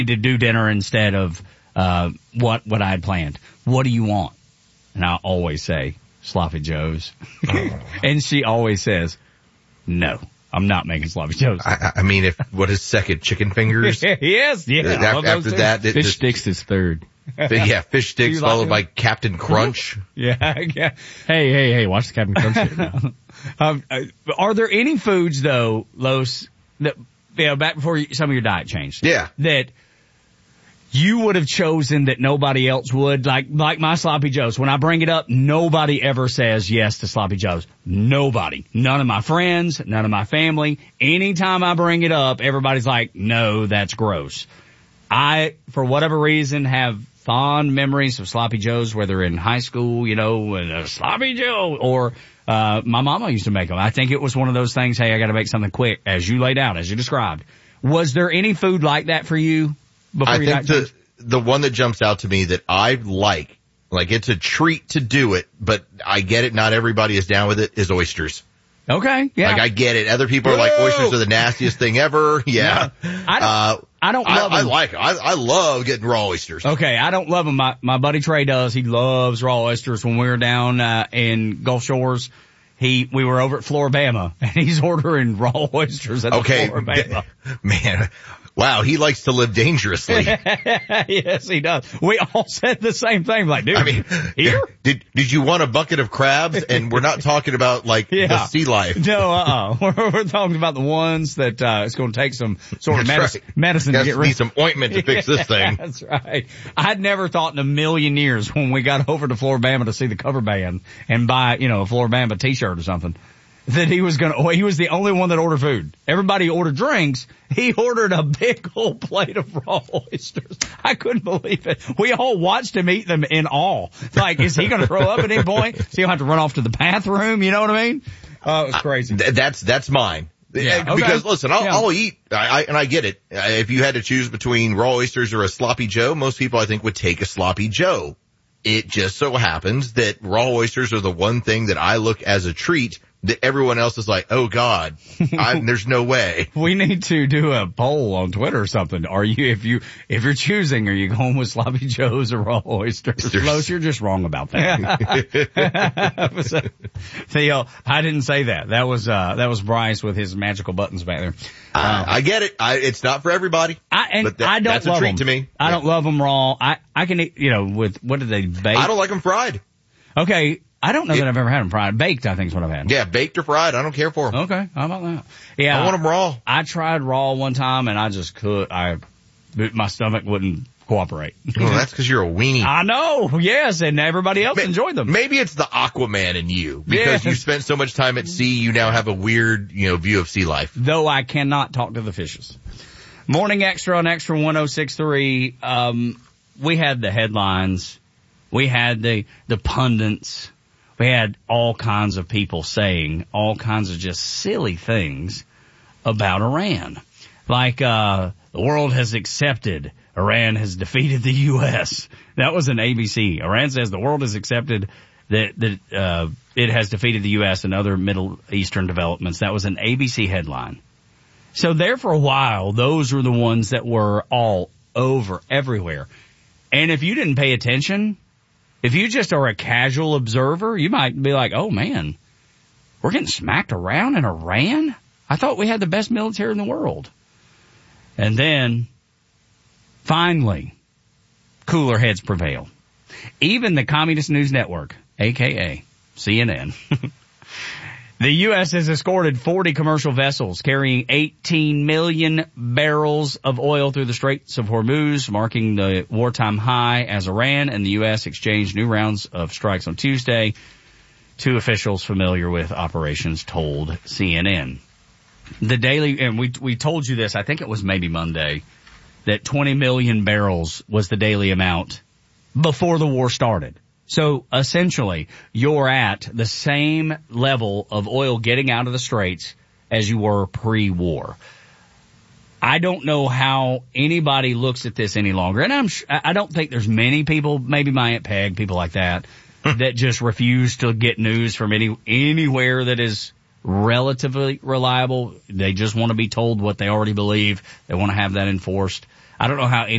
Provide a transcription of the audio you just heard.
to do dinner instead of what I had planned. What do you want? And I always say sloppy joes. And she always says, no, I'm not making sloppy joes. I mean, what is second? Chicken fingers? Yes, yeah. After that, fish sticks is third. Yeah, fish sticks followed by Captain Crunch. Yeah. Hey, watch the Captain Crunch shit now. Are there any foods though, Los, that, back before some of your diet changed? Yeah. That you would have chosen that nobody else would, like my sloppy joes. When I bring it up, nobody ever says yes to sloppy joes. Nobody. None of my friends, none of my family. Anytime I bring it up, everybody's like, no, that's gross. I, for whatever reason, have fond memories of sloppy joes, whether in high school, and a sloppy joe, or my mama used to make them. I think it was one of those things, hey, I gotta make something quick, as you laid out, as you described. Was there any food like that for you? I think the one that jumps out to me that I like it's a treat to do it, but I get it, not everybody is down with it, is oysters. Okay, yeah. I get it. Other people are like, oysters are the nastiest thing ever. Yeah. I don't love them. I love getting raw oysters. Okay, I don't love them. My buddy Trey does. He loves raw oysters. When we were down in Gulf Shores, we were over at Floribama, and he's ordering raw oysters at the Floribama. Man, wow, he likes to live dangerously. Yes, he does. We all said the same thing. Like, dude, here? Did you want a bucket of crabs? And we're not talking about the sea life. No, we're talking about the ones that it's going to take some sort of medicine to get rid of. Need some ointment to fix this thing. That's right. I'd never thought in a million years when we got over to Floribama to see the cover band and buy, a Floribama t-shirt or something, that he was the only one that ordered food. Everybody ordered drinks. He ordered a big old plate of raw oysters. I couldn't believe it. We all watched him eat them in awe. Like, is he going to throw up at any point? So he'll have to run off to the bathroom. You know what I mean? Oh, it was crazy. That's mine. Yeah, okay. Because listen, I'll eat, and I get it. If you had to choose between raw oysters or a sloppy joe, most people I think would take a sloppy joe. It just so happens that raw oysters are the one thing that I look as a treat that everyone else is like, oh God, there's no way. We need to do a poll on Twitter or something. If you're choosing, are you going with sloppy joes or raw oysters? Los, you're just wrong about that. Theo, I didn't say that. That was Bryce with his magical buttons back there. I get it. It's not for everybody. I don't that's love a treat them. To me. I don't love them raw. I can eat, with, what do they bake? I don't like them fried. Okay. I don't know that I've ever had them fried. Baked, I think is what I've had. Yeah, baked or fried. I don't care for them. Okay. How about that? Yeah. I want them raw. I tried raw one time and I just my stomach wouldn't cooperate. Well, that's because you're a weenie. I know. Yes. And everybody else enjoyed them. Maybe it's the Aquaman in you. Because you spent so much time at sea, you now have a weird, view of sea life. Though I cannot talk to the fishes. Morning Extra on Extra 106.3. We had the headlines. We had the pundits. We had all kinds of people saying all kinds of just silly things about Iran. Like, the world has accepted Iran has defeated the U.S. That was an ABC. Iran says the world has accepted that it has defeated the U.S. and other Middle Eastern developments. That was an ABC headline. So there for a while, those were the ones that were all over everywhere. And if you didn't pay attention, if you just are a casual observer, you might be like, oh man, we're getting smacked around in Iran? I thought we had the best military in the world. And then, finally, cooler heads prevail. Even the Communist News Network, aka CNN, the U.S. has escorted 40 commercial vessels carrying 18 million barrels of oil through the Straits of Hormuz, marking the wartime high as Iran and the U.S. exchanged new rounds of strikes on Tuesday. Two officials familiar with operations told CNN. The daily, and we told you this, I think it was maybe Monday, that 20 million barrels was the daily amount before the war started. So essentially, you're at the same level of oil getting out of the Straits as you were pre-war. I don't know how anybody looks at this any longer. And I don't think there's many people, maybe my Aunt Peg, people like that, that just refuse to get news from anywhere that is relatively reliable. They just want to be told what they already believe. They want to have that enforced. I don't know how